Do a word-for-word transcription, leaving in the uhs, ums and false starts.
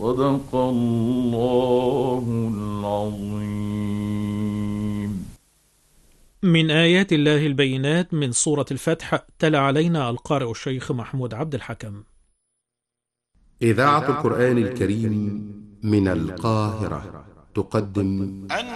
صدق الله العظيم. من آيات الله البينات من سورة الفتح، تلا علينا القارئ الشيخ محمود عبد الحكم. إذاعة القرآن الكريم من القاهرة تقدم